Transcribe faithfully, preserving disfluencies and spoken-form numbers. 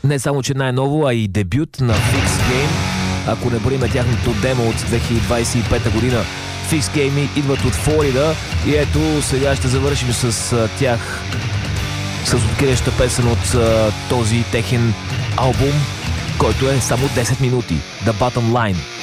Не само, че най-ново, а и дебют на Fix Game. Ако не броим тяхното демо от две хиляди двадесет и пета година. Fix Game идват от Флорида и ето сега ще завършим с а, тях с откриваща песен от а, този техен албум, който е само десет минути. The Bottom Line.